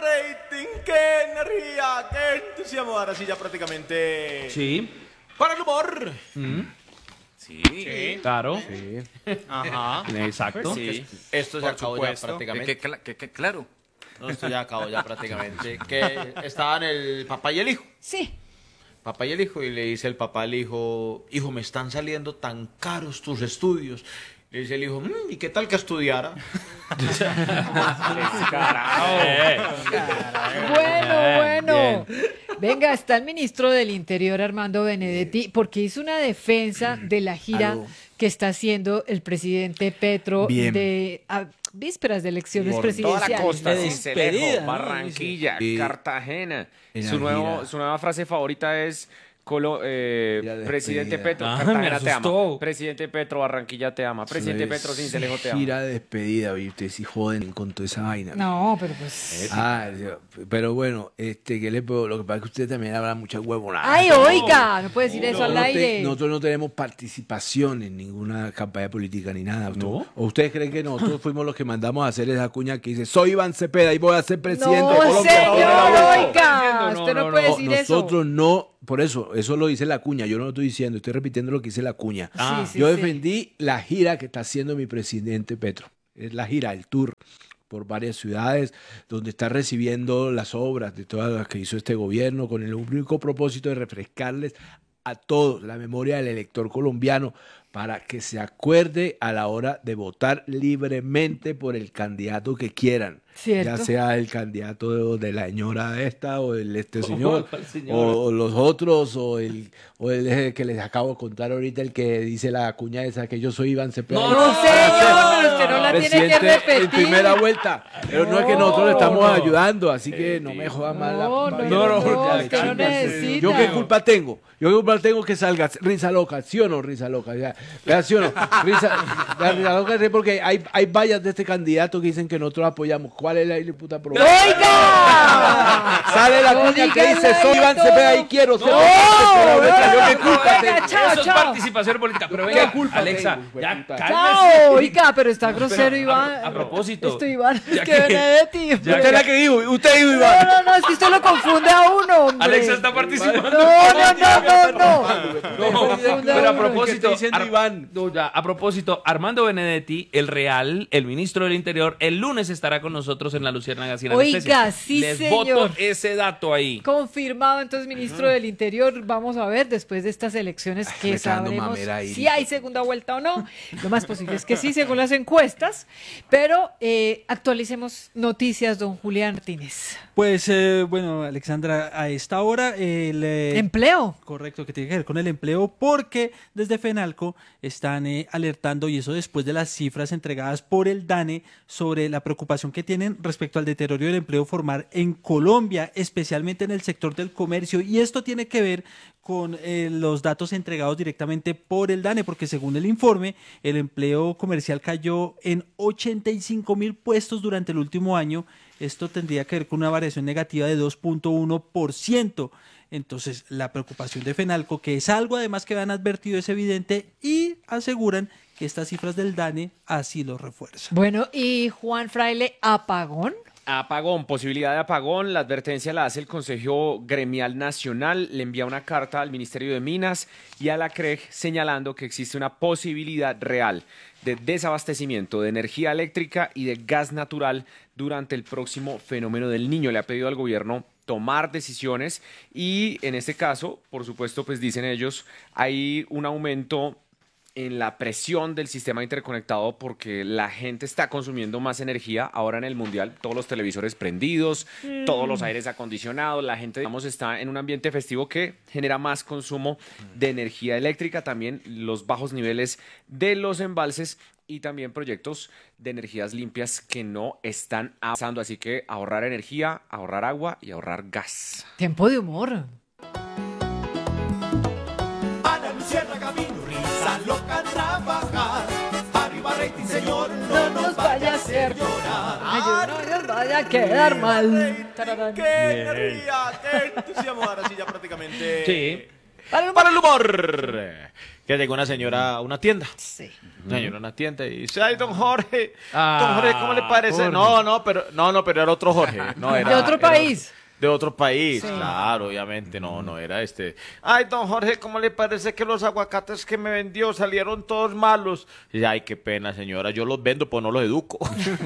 rating, qué energía, qué entusiasmo. Ahora sí, ya prácticamente. Sí. Para el humor. Sí. Claro. Sí. Ajá. Exacto. Pues sí. Esto ya acabó ya prácticamente. Claro. No, esto ya acabó ya prácticamente. Que estaban el papá y el hijo. Sí. Papá y el hijo, y le dice el papá al hijo, hijo, me están saliendo tan caros tus estudios. Le dice el hijo, ¿y qué tal que estudiara? Bueno. Venga, está el ministro del Interior, Armando Benedetti, porque hizo una defensa de la gira que está haciendo el presidente Petro a vísperas de elecciones Toda presidenciales. la costa, Despedida, Cincelejo, ¿no? Barranquilla, Sí. Cartagena. En Su la gira. nueva frase favorita es Presidente despedida. Petro, Ah, Cartagena me te ama. asustó. Presidente Petro, Barranquilla te ama. Presidente Petro, Cincelejo te ama. Gira de despedida, ¿viste? Si joden con toda esa vaina. No, pero pues... Pero bueno, ¿qué le puedo? Lo que pasa es que usted también habla mucha huevonada. ¡Ay, oiga! No puede decir eso al aire. Nosotros no tenemos participación en ninguna campaña política ni nada. ¿No? ¿O ustedes creen que nosotros fuimos los que mandamos a hacer esa cuña que dice, soy Iván Cepeda y voy a ser presidente de No, Colombia? señor, oiga. No, Usted no no, puede no. decir eso. Nosotros no, por eso lo dice la cuña, yo no lo estoy diciendo, estoy repitiendo lo que dice la cuña. Sí, Yo sí. defendí la gira que está haciendo mi presidente Petro. Es la gira, el tour por varias ciudades, donde está recibiendo las obras de todas las que hizo este gobierno, con el único propósito de refrescarles a todos la memoria del elector colombiano para que se acuerde a la hora de votar libremente por el candidato que quieran. Cierto. Ya sea el candidato de la señora esta o el señor, ¿cuál señora? o los otros, o el que les acabo de contar ahorita, el que dice la cuña esa que yo soy Iván Cepeda. No, No, señor, usted no la tiene que Presidente repetir. en primera vuelta. Pero no es que nosotros le estamos no. ayudando, así que no me joda mal la No, vida. no, ya, usted no cálmese. necesita. ¿Yo qué culpa tengo? Yo qué culpa tengo que salga risa loca, ¿sí o no risa loca? ¿Sí o no? La risa loca es porque hay vallas de este candidato que dicen que nosotros apoyamos. ¿Cuál es la puta problema? ¡Oiga! Sale la No cuña que diga dice, soy Iván esto. Cepeda y quiero ser No, presidente. Yo qué culpa venga, tengo. chao, Eso es chao. participación política. Pero venga, culpa Alexa, tengo, ya hijueputa? cálmese. Chao, oiga, pero está grosero, Pero, Iván. a propósito. Esto, Iván, es Ya que que- Benedetti. ya Usted es la que dijo, usted dijo No, Iván. no, es que usted lo confunde a uno, hombre. Alexa está participando. No. Pero a propósito, diciendo Iván. No, ya, a propósito, Armando Benedetti, el real, el ministro del Interior, el lunes estará con nosotros en la Luciérnaga sin Oiga, anestesia. sí, Les señor. voto ese dato ahí. Confirmado, entonces, ministro del Interior. Vamos a ver después de estas elecciones que me está dando sabremos mamera ahí. si hay segunda vuelta o no. Lo más posible es que sí, según las encuestas. Pero actualicemos noticias, don Julián Martínez. Pues bueno, Alexandra, a esta hora Empleo. correcto, que tiene que ver con el empleo, porque desde FENALCO están alertando, y eso después de las cifras entregadas por el DANE, sobre la preocupación que tienen respecto al deterioro del empleo formal en Colombia, especialmente en el sector del comercio, y esto tiene que ver con los datos entregados directamente por el DANE, porque según el informe, el empleo comercial cayó en 85.000 puestos durante el último año. Esto tendría que ver con una variación negativa de 2.1%. Entonces, la preocupación de FENALCO, que es algo además que han advertido, es evidente, y aseguran que estas cifras del DANE así lo refuerzan. Bueno, y Juan Fraile, apagón. Apagón, posibilidad de apagón. La advertencia la hace el Consejo Gremial Nacional. Le envía una carta al Ministerio de Minas y a la CREG señalando que existe una posibilidad real de desabastecimiento de energía eléctrica y de gas natural durante el próximo fenómeno del Niño. Le ha pedido al gobierno tomar decisiones y en este caso, por supuesto, pues dicen ellos, hay un aumento en la presión del sistema interconectado porque la gente está consumiendo más energía ahora en el mundial, todos los televisores prendidos, todos los aires acondicionados, la gente, digamos, está en un ambiente festivo que genera más consumo de energía eléctrica, también los bajos niveles de los embalses y también proyectos de energías limpias que no están avanzando, así que ahorrar energía, ahorrar agua y ahorrar gas. Tiempo de humor. Ana Luciana Camino, risa loca trabajar. Arriba rating, señor, no nos vaya a hacer llorar. Ay, yo no nos vaya a quedar mal. Tararán. ¡Qué energía! ¡Qué entusiasmo! Ahora sí, ya prácticamente. Sí. Para el humor. Para el humor. que llegó una señora a una tienda. Sí. Una señora a una tienda y dice, ay, don Jorge, Ah, ¿cómo le parece? Jorge. No, pero era otro Jorge. No, era, De otro era país. de otro país, Sí. claro, obviamente, no era este. Ay, don Jorge, ¿cómo le parece que los aguacates que me vendió salieron todos malos? Y dice, ay, qué pena, señora, yo los vendo, pues no los educo.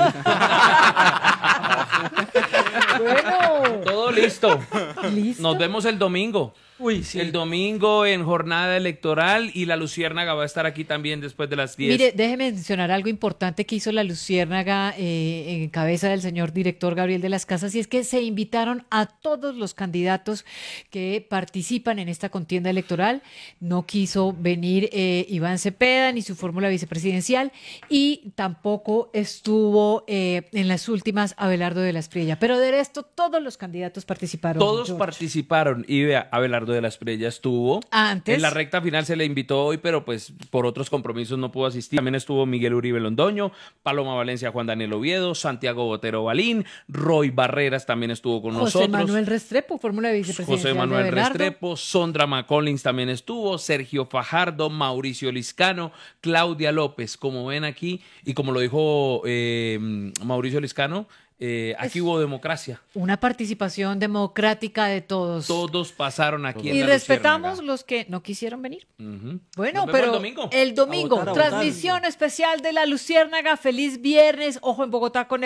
Bueno, Todo listo. listo. Nos vemos el domingo. Uy, sí. El domingo en jornada electoral y la Luciérnaga va a estar aquí también después de las 10. Mire, déjeme mencionar algo importante que hizo la Luciérnaga en cabeza del señor director Gabriel de las Casas, y es que se invitaron a todos los candidatos que participan en esta contienda electoral. No quiso venir Iván Cepeda ni su fórmula vicepresidencial, y tampoco estuvo en las últimas Abelardo de la Espriella. Pero de resto, todos los candidatos participaron. Todos George. participaron y vea, Abelardo de la Espriella estuvo. Antes. En la recta final se le invitó hoy, pero pues por otros compromisos no pudo asistir. También estuvo Miguel Uribe Londoño, Paloma Valencia, Juan Daniel Oviedo, Santiago Botero Balín, Roy Barreras también estuvo con José nosotros. Manuel Restrepo, fórmula vicepresidencial José de Manuel Abelardo. Restrepo, Sondra McCollins también estuvo, Sergio Fajardo, Mauricio Liscano, Claudia López, como ven aquí, y como lo dijo Mauricio Liscano, aquí hubo democracia. Una participación democrática de todos. Todos pasaron aquí en Y la respetamos Luciérnaga. los que no quisieron venir. Ujú. Bueno, Nos vemos pero el domingo. A votar, a votar. transmisión especial de la Luciérnaga. Feliz viernes. Ojo en Bogotá con